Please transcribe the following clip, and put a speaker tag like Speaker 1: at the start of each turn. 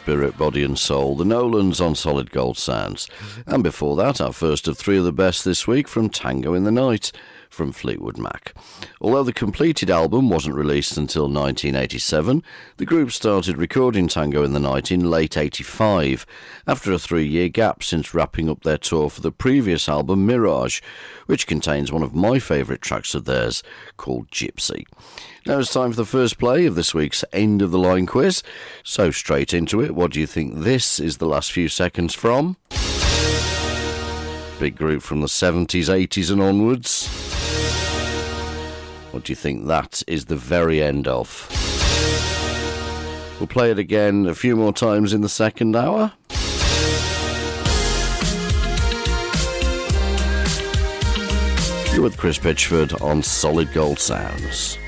Speaker 1: spirit, body and soul, the Nolans on Solid Gold Sounds. And before that, our first of three of the best this week from Tango in the Night from Fleetwood Mac. Although the completed album wasn't released until 1987, the group started recording Tango in the Night in late 85, after a 3-year gap since wrapping up their tour for the previous album Mirage, which contains one of my favourite tracks of theirs called Gypsy. Now it's time for the first play of this week's End of the Line quiz, so straight into it. What do you think this is the last few seconds from? Big group from the 70s, 80s and onwards. What do you think that is the very end of? We'll play it again a few more times in the second hour. You're with Chris Pitchford on Solid Gold Sounds.